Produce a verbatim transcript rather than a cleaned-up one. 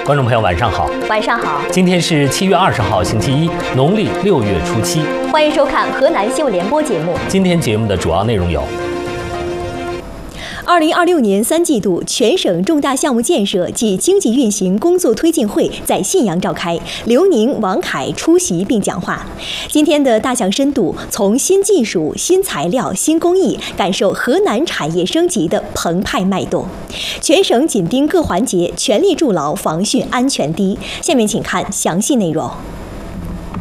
观众朋友，晚上好。 晚上好。 今天是七月二十号，星期一，农历六月初七。 欢迎收看河南新闻联播节目。 今天节目的主要内容有： 二零二六年三季度全省重大项目建设及经济运行工作推进会在信阳召开，刘宁、王凯出席并讲话。今天的大象深度，从新技术、新材料、新工艺，感受河南产业升级的澎湃脉动。全省紧盯各环节，全力筑牢防汛安全堤。下面请看详细内容。